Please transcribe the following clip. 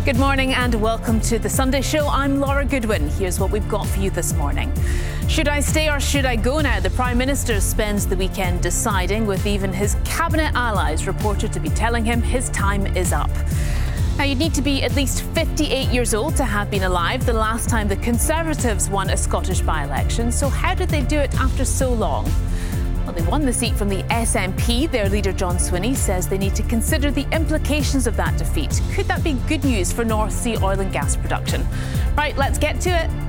Good morning and welcome to the Sunday Show. I'm Laura Goodwin. Here's what we've got for you this morning. Should I stay or should I go now? The Prime Minister spends the weekend deciding, with even his cabinet allies reported to be telling him his time is up. Now, you'd need to be at least 58 years old to have been alive the last time the Conservatives won a Scottish by-election. So how did they do it after so long? Well, they won the seat from the SNP. Their leader, John Swinney, says they need to consider the implications of that defeat. Could that be good news for North Sea oil and gas production? Right, let's get to it.